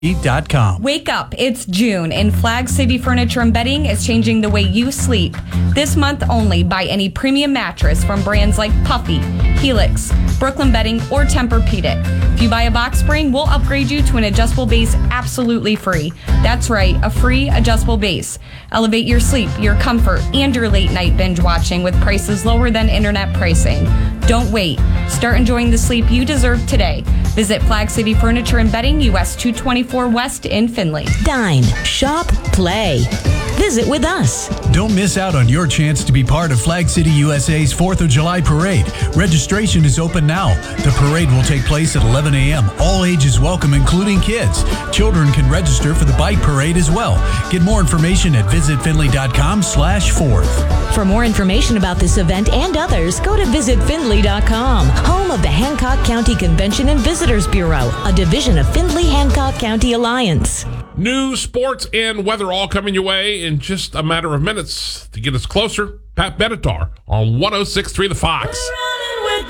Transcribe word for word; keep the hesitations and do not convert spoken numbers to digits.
dot com. Wake up, it's June, and Flag City Furniture and Bedding is changing the way you sleep. This month only, buy any premium mattress from brands like Puffy, Helix, Brooklyn Bedding, or Tempur-Pedic. If you buy a box spring, we'll upgrade you to an adjustable base absolutely free. That's right, a free adjustable base. Elevate your sleep, your comfort, and your late night binge watching with prices lower than internet pricing. Don't wait. Start enjoying the sleep you deserve today. Visit Flag City Furniture and Bedding, U S two twenty-four West in Findlay. Dine, shop, play. Visit with us. Don't miss out on your chance to be part of Flag City U S A's fourth of July Parade. Registration is open now. The parade will take place at eleven a.m. All ages welcome, including kids. Children can register for the bike parade as well. Get more information at visit findlay dot com slash fourth. For more information about this event and others, go to visit findlay dot com, home of the Hancock County Convention and Visitors Bureau, a division of Findlay-Hancock County Alliance. News, sports, and weather all coming your way in just a matter of minutes. To get us closer, Pat Benatar on one oh six point three The Fox.